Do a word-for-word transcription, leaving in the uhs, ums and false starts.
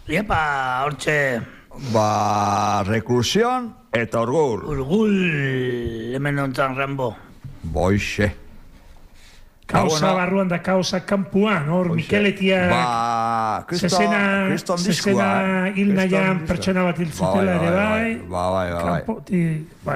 Iepa, hortxe... Ba, rekursion eta orgul. Urgul, hemen ontzan Rambo. Boixe. Kausa barruan da kausa kampuan, hor Mikeletia... Ba, kriston diskua. Zesena hil nahian pertsona bat hil zutela ere bai. Ba, bai, ba, bai.